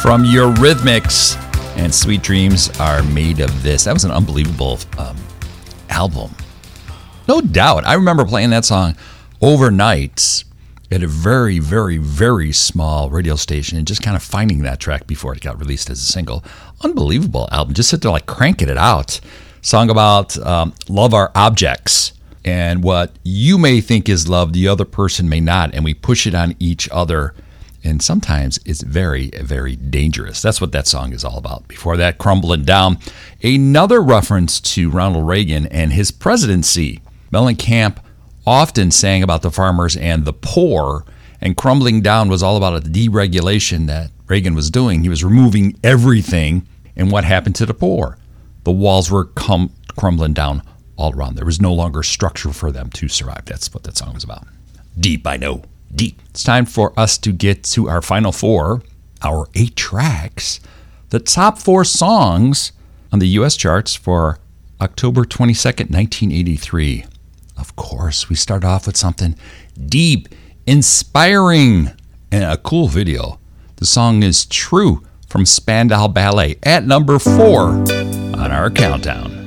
from Eurythmics, and Sweet Dreams Are Made of This. That was an unbelievable album. No doubt. I remember playing that song overnight at a very, very, very small radio station and just kind of finding that track before it got released as a single. Unbelievable album. Just sit there like cranking it out. Song about love our objects. And what you may think is love, the other person may not. And we push it on each other. And sometimes it's very, very dangerous. That's what that song is all about. Before that, Crumbling Down. Another reference to Ronald Reagan and his presidency. Mellencamp often sang about the farmers and the poor. And Crumbling Down was all about a deregulation that Reagan was doing. He was removing everything. And what happened to the poor? The walls were crumbling down all around. There was no longer structure for them to survive. That's what that song was about. Deep, I know. Deep. It's time for us to get to our final four, our 8 tracks, the top 4 songs on the U.S. charts for October 22nd, 1983. Of course, we start off with something deep, inspiring, and a cool video. The song is True from Spandau Ballet at number 4 on our countdown.